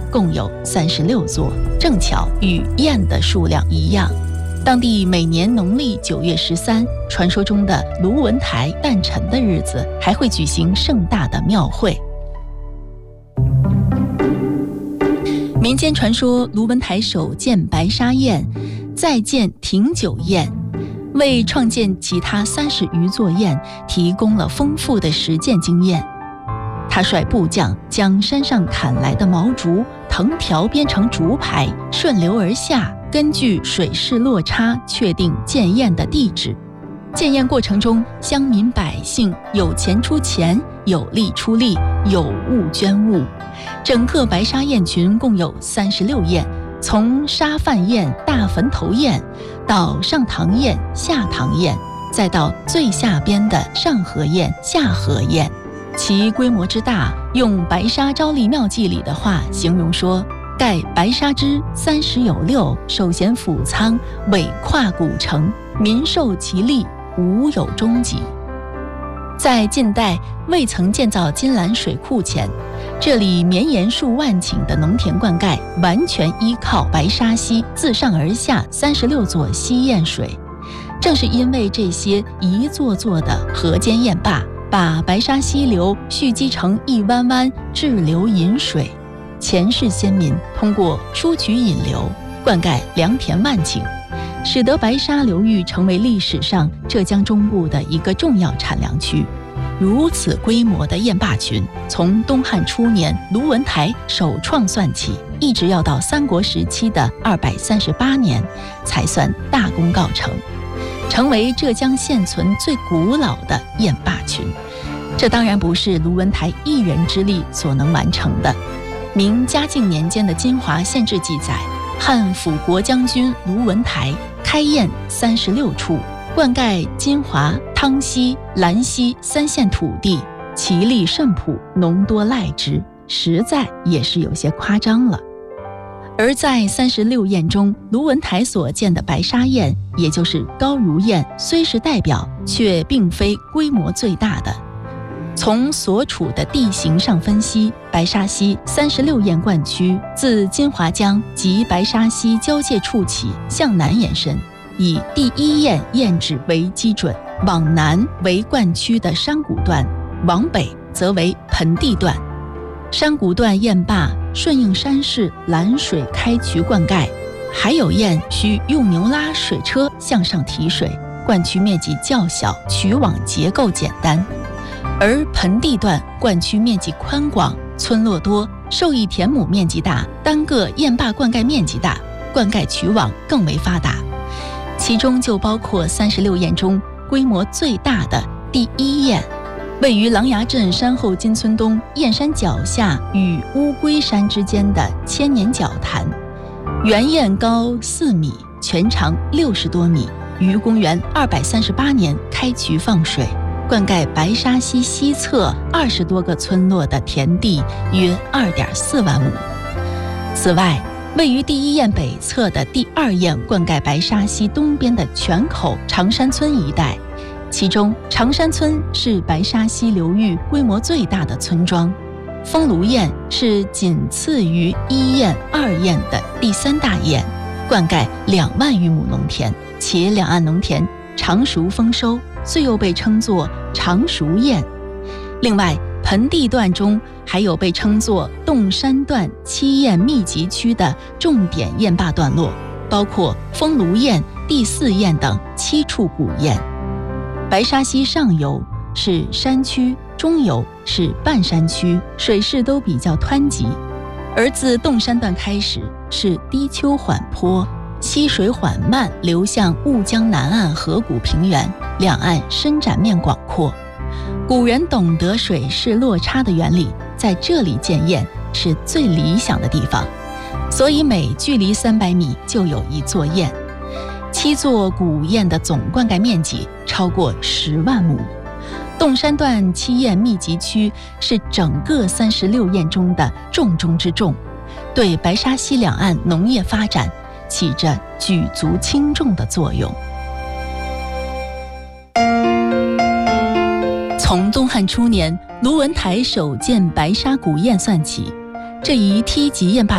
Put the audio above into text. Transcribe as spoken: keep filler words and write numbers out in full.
共有三十六座，正巧与雁的数量一样。当地每年农历九月十三，传说中的卢文台诞辰的日子，还会举行盛大的庙会。民间传说，卢文台首建白沙堰，再建挺九堰，为创建其他三十余座堰提供了丰富的实践经验。他率部将将山上砍来的毛竹藤条编成竹排，顺流而下，根据水势落差确定建堰的地址。建堰过程中，乡民百姓有钱出钱，有力出力，有物捐物。整个白沙堰群共有三十六堰，从沙饭堰、大坟头堰到上塘堰、下塘堰，再到最下边的上河堰、下河堰。其规模之大，用白沙昭历妙记里的话形容说：盖白沙之三十有六，首衔府仓，尾跨古城，民受其利，无有终极。在近代未曾建造金兰水库前，这里绵延数万顷的农田灌溉完全依靠白沙溪自上而下三十六座溪堰水。正是因为这些一座座的河间堰坝，把白沙溪流蓄积成一湾湾滞留引水，前世先民通过输渠引流，灌溉良田万顷，使得白沙流域成为历史上浙江中部的一个重要产粮区。如此规模的堰坝群，从东汉初年卢文台首创算起，一直要到三国时期的二百三十八年，才算大功告成，成为浙江现存最古老的堰坝群。这当然不是卢文台一人之力所能完成的。明嘉靖年间的《金华县志》记载，汉辅国将军卢文台开堰三十六处，灌溉金华、汤溪、兰溪三县土地，其力甚朴，农多赖之，实在也是有些夸张了。而在三十六堰中，卢文台所建的白沙堰，也就是高如堰，虽是代表，却并非规模最大的。从所处的地形上分析，白沙溪三十六堰灌区自金华江及白沙溪交界处起，向南延伸，以第一堰堰址为基准，往南为灌区的山谷段，往北则为盆地段。山谷段堰坝顺应山势拦水开渠灌溉，还有堰需用牛拉水车向上提水，灌区面积较小，渠网结构简单。而盆地段灌区面积宽广，村落多，受益田亩面积大，单个堰坝灌溉面积大，灌溉渠网更为发达。其中就包括三十六堰中规模最大的第一堰，位于琅琊镇山后金村东堰山脚下与乌龟山之间的千年角潭。原堰高四米，全长六十多米，于公元二百三十八年开渠放水，灌溉白沙溪西侧二十多个村落的田地约二点四万亩。此外，位于第一堰北侧的第二堰灌溉白沙溪东边的泉口长山村一带，其中长山村是白沙溪流域规模最大的村庄。丰庐堰是仅次于一堰、二堰的第三大堰，灌溉两万余亩农田，且两岸农田常熟丰收，遂又被称作常熟堰。另外，盆地段中还有被称作洞山段七堰密集区的重点堰坝段落，包括丰庐堰、第四堰等七处古堰。白沙溪上游是山区，中游是半山区，水势都比较湍急，而自洞山段开始是低丘缓坡，溪水缓慢流向婺江南岸河谷平原，两岸伸展面广阔。古人懂得水势落差的原理，在这里建堰是最理想的地方，所以每距离三百米就有一座堰。七座古堰的总灌溉面积超过十万亩。洞山段七堰密集区是整个三十六堰中的重中之重，对白沙溪两岸农业发展起着举足轻重的作用。从东汉初年卢文台首建白沙古堰算起，这一梯级堰坝